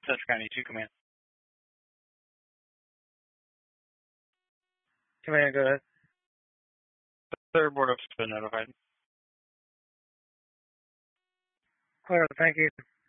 Central County 2 Command. Command, go ahead. Third board has been notified. Clear, thank you.